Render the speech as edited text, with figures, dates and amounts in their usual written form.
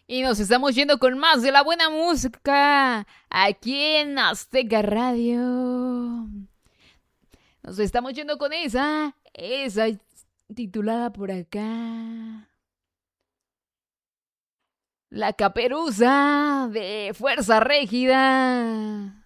Y nos estamos yendo con más de la buena música aquí en Azteca Radio. Nos estamos yendo con esa titulada por acá. La Caperuza de Fuerza Régida.